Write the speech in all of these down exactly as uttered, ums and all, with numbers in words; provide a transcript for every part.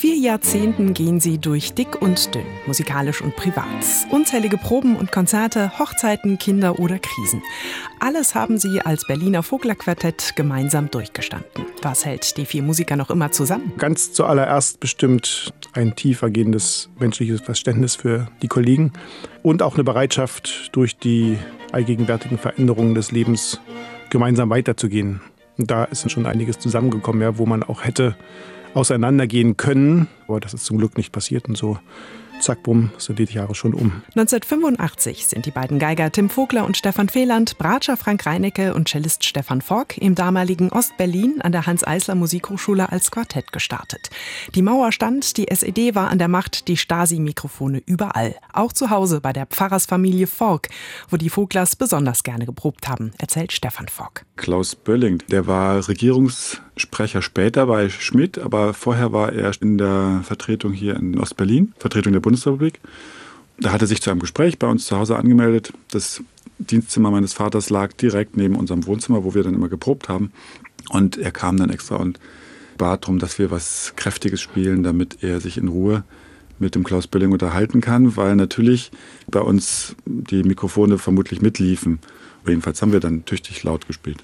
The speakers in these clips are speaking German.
vier Jahrzehnten gehen sie durch dick und dünn, musikalisch und privat. Unzählige Proben und Konzerte, Hochzeiten, Kinder oder Krisen. Alles haben sie als Berliner Vogler-Quartett gemeinsam durchgestanden. Was hält die vier Musiker noch immer zusammen? Ganz zuallererst bestimmt ein tiefergehendes menschliches Verständnis für die Kollegen und auch eine Bereitschaft, durch die allgegenwärtigen Veränderungen des Lebens gemeinsam weiterzugehen. Und da ist schon einiges zusammengekommen, ja, wo man auch hätte auseinandergehen können. Aber das ist zum Glück nicht passiert und so. Zack, bumm, sind die Jahre schon um. neunzehnhundertfünfundachtzig sind die beiden Geiger Tim Vogler und Stefan Feland, Bratscher Frank Reinecke und Cellist Stefan Forck im damaligen Ostberlin an der Hanns-Eisler-Musikhochschule als Quartett gestartet. Die Mauer stand, die S E D war an der Macht, die Stasi-Mikrofone überall. Auch zu Hause bei der Pfarrersfamilie Forck, wo die Voglers besonders gerne geprobt haben, erzählt Stefan Forck. Klaus Bölling, der war Regierungssprecher später bei Schmidt, aber vorher war er in der Vertretung hier in Ostberlin, Vertretung der Bundesrepublik. Da hat er sich zu einem Gespräch bei uns zu Hause angemeldet. Das Dienstzimmer meines Vaters lag direkt neben unserem Wohnzimmer, wo wir dann immer geprobt haben. Und er kam dann extra und bat darum, dass wir was Kräftiges spielen, damit er sich in Ruhe mit dem Klaus Bölling unterhalten kann, weil natürlich bei uns die Mikrofone vermutlich mitliefen. Jedenfalls haben wir dann tüchtig laut gespielt.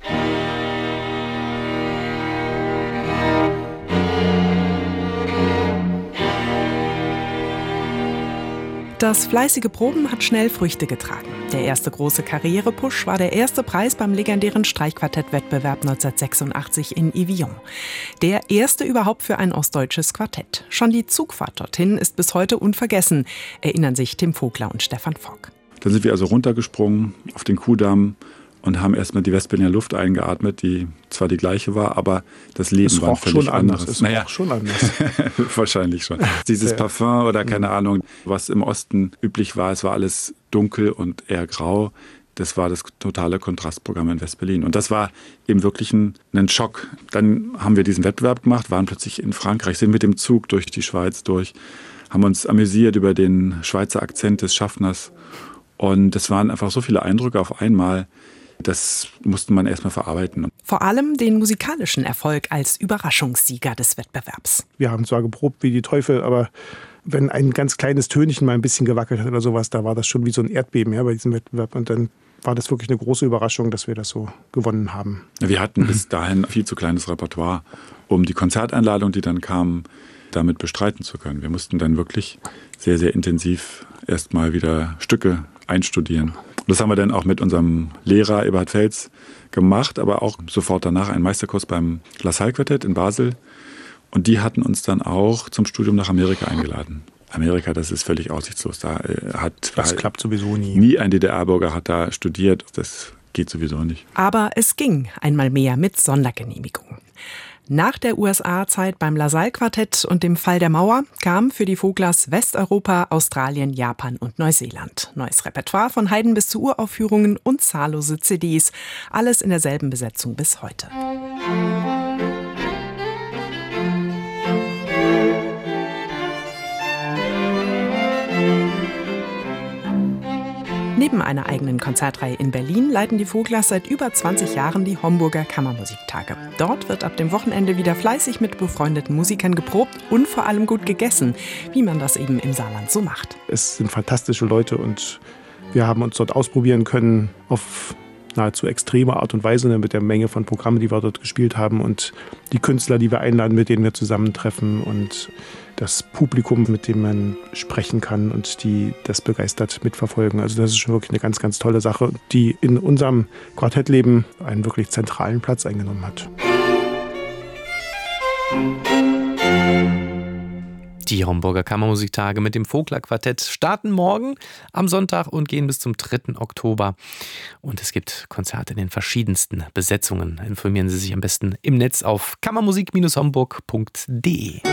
Das fleißige Proben hat schnell Früchte getragen. Der erste große Karrierepush war der erste Preis beim legendären Streichquartett-Wettbewerb neunzehnhundertsechsundachtzig in Evian. Der erste überhaupt für ein ostdeutsches Quartett. Schon die Zugfahrt dorthin ist bis heute unvergessen, erinnern sich Tim Vogler und Stefan Forck. Dann sind wir also runtergesprungen auf den Kuhdamm und haben erstmal die Westberliner Luft eingeatmet, die zwar die gleiche war, aber das Leben es war ein völlig schon anderes. Anders. Es naja, roch schon anders. Wahrscheinlich schon. Dieses ja. Parfum oder keine Ahnung, was im Osten üblich war, es war alles dunkel und eher grau. Das war das totale Kontrastprogramm in Westberlin. Und das war im Wirklichen ein Schock. Dann haben wir diesen Wettbewerb gemacht, waren plötzlich in Frankreich, sind mit dem Zug durch die Schweiz durch, haben uns amüsiert über den Schweizer Akzent des Schaffners. Und das waren einfach so viele Eindrücke auf einmal. Das musste man erstmal verarbeiten. Vor allem den musikalischen Erfolg als Überraschungssieger des Wettbewerbs. Wir haben zwar geprobt wie die Teufel, aber wenn ein ganz kleines Tönchen mal ein bisschen gewackelt hat oder sowas, da war das schon wie so ein Erdbeben ja, bei diesem Wettbewerb. Und dann war das wirklich eine große Überraschung, dass wir das so gewonnen haben. Wir hatten mhm. bis dahin viel zu kleines Repertoire, um die Konzerteinladung, die dann kamen, damit bestreiten zu können. Wir mussten dann wirklich sehr, sehr intensiv erstmal wieder Stücke einstudieren. Und das haben wir dann auch mit unserem Lehrer Eberhard Fels gemacht, aber auch sofort danach einen Meisterkurs beim La Salle Quartett in Basel. Und die hatten uns dann auch zum Studium nach Amerika eingeladen. Amerika, das ist völlig aussichtslos. Da hat das halt klappt sowieso nie. Nie ein D D R-Bürger hat da studiert. Das geht sowieso nicht. Aber es ging einmal mehr mit Sondergenehmigung. Nach der U S A-Zeit beim La Salle Quartett und dem Fall der Mauer kam für die Voglers Westeuropa, Australien, Japan und Neuseeland. Neues Repertoire von Haydn bis zu Uraufführungen und zahllose C Ds. Alles in derselben Besetzung bis heute. Neben einer eigenen Konzertreihe in Berlin leiten die Voglers seit über zwanzig Jahren die Homburger Kammermusiktage. Dort wird ab dem Wochenende wieder fleißig mit befreundeten Musikern geprobt und vor allem gut gegessen, wie man das eben im Saarland so macht. Es sind fantastische Leute und wir haben uns dort ausprobieren können auf nahezu extreme Art und Weise mit der Menge von Programmen, die wir dort gespielt haben und die Künstler, die wir einladen, mit denen wir zusammentreffen und das Publikum, mit dem man sprechen kann und die das begeistert mitverfolgen. Also das ist schon wirklich eine ganz, ganz tolle Sache, die in unserem Quartettleben einen wirklich zentralen Platz eingenommen hat. Die Homburger Kammermusiktage mit dem Vogler-Quartett starten morgen am Sonntag und gehen bis zum dritten Oktober. Und es gibt Konzerte in den verschiedensten Besetzungen. Informieren Sie sich am besten im Netz auf kammermusik Bindestrich homburg Punkt de.